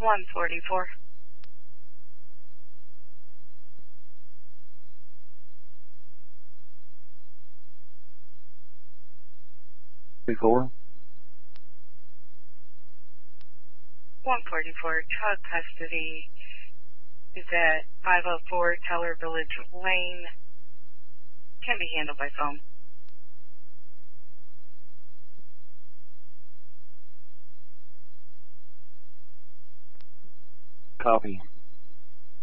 144. Before. 144, child custody is at 504 Teller Village Lane. Can be handled by phone. Copy.